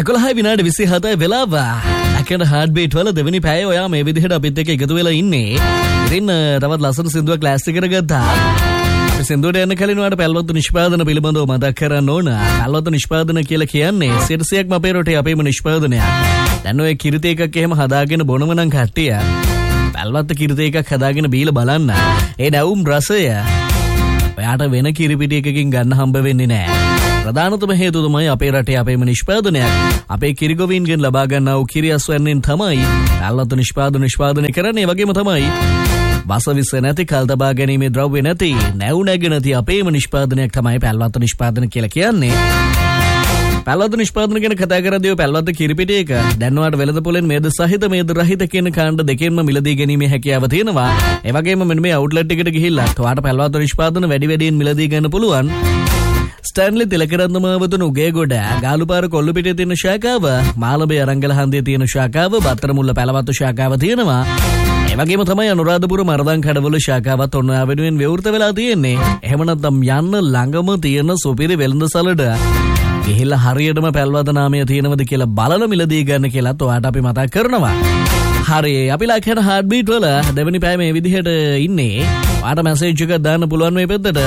11 විනාඩි 27 වෙලාව. අකන heart beat වල දෙවෙනි පැය ඔයා මේ විදිහට අපිත් එක්ක එකතු වෙලා ඉන්නේ. ඉතින් තවත් ලස්සන සින්දුවක් ක්ලාස් එකකට ගත්තා. අපි සින්දුවට යන්න කලින් ඔයාලට පැල්වත්තු නිෂ්පාදන පිළිබඳව මතක් කරන්න ඕන. පැල්වත්තු නිෂ්පාදන කියලා කියන්නේ 100%ක්ම අපේ රටේ අපේම නිෂ්පාදනයක්. දැන් ඔය කිරිත එකක් එහෙම හදාගෙන බොනම නම් කට්ටිය පැල්වත්තු කිරිත එකක් හදාගෙන බීලා බලන්න. ඒ නැවුම් රසය ඔයාට වෙන කිරිපිටි එකකින් ගන්න හම්බ වෙන්නේ නැහැ. ප්‍රධානතම හේතුව තමයි අපේ රටේ අපේම නිෂ්පාදනයක්. අපේ කිරිගොවීන්ගෙන් ලබා ගන්නා වූ කිරියස්වැන්නෙන් තමයි පැල්වත්තු නිෂ්පාදනය කරන්නේ. ඒ වගේම තමයි බසවිස නැති කල් තබා ගැනීමේ ද්‍රව්‍ය නැති නැව් නැග නැති අපේම නිෂ්පාදනයක් තමයි පැල්වත්තු නිෂ්පාදන කියලා කියන්නේ. පැල්වත්තු නිෂ්පාදන ගැන කතා කරද්දී ඔය පැල්වත්තු කිරිපිටි එක දැන් ඔයාලට වෙළඳපොලෙන් මේද සහිත මේද රහිත කියන කාණ්ඩ දෙකෙන්ම මිලදී ගැනීමේ හැකියාව තියෙනවා. ඒ වගේම මෙන්න මේ අවුට්ලට් එකට ගිහිල්ලා ඔයාලට පැල්වත්තු නිෂ්පාදන වැඩි වැඩියෙන් මිලදී ගන්න පුළුවන්. ස්ටැන්ලි තිලකරත්න මාවතුණු උගේගොඩ ගාලුපාර කොල්ලුපිටියේ තියෙන ශාඛාව, මාළඹේ අරංගල හන්දියේ තියෙන ශාඛාව, බත්තරමුල්ල පැලවත්තු ශාඛාව තියෙනවා. ඒ වගේම තමයි අනුරාධපුර මරදන් කඩවල ශාඛාවත් ඔන්න ඔයා වෙනුවෙන් විවෘත වෙලා තියෙන්නේ. එහෙම නැත්නම් යන්න ළඟම තියෙන සුපිරි වෙළඳසලට ගිහිල්ලා හරියටම පැල්වත්තු නාමය තියෙනවද කියලා බලලා මිලදී ගන්න කියලාත් ඔයාට අපි මතක් කරනවා. හරි, අපි ලක්ෂණ හાર્ට් බීට් වල දෙවෙනි පැය මේ විදිහට ඉන්නේ. ඔයාට මැසේජ් එකක් දාන්න පුළුවන් මේ පැත්තට.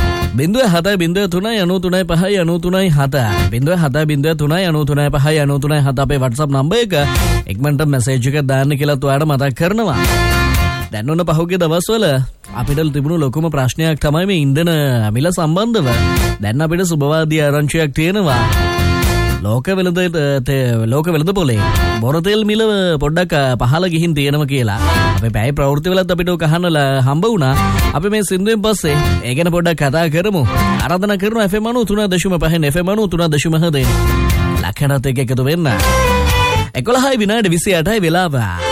0703939357 අපේ WhatsApp නම්බර් එක. එක්මන්ට මැසේජ් එකක් දාන්න කියලා ඔයාලට මතක් කරනවා. දැන් ඔන්න පහුගිය දවස්වල අපිට තිබුණු ලොකුම ප්‍රශ්නයක් තමයි මේ ඉන්ධන මිල සම්බන්ධව. දැන් අපිට සුබවාදී ආරංචියක් තියෙනවා. ලෝක වෙළඳ පොලේ බොරතෙල් මිල පොඩ්ඩක් පහළ ගිහින් තියෙනවා කියලා. අපේ පැය ප්‍රවෘත්ති වලත් අපිට ඔක අහන්න හම්බ වුණා. අපි මේ සින්දුවෙන් පස්සේ ඒ ගැන පොඩ්ඩක් කතා කරමු. ආරාධනා කරනවා FM 93.5 FM 93.7 ලක්ෂණත් එක්ක එකතු වෙන්න. 11 විනාඩි 28 වෙලාව.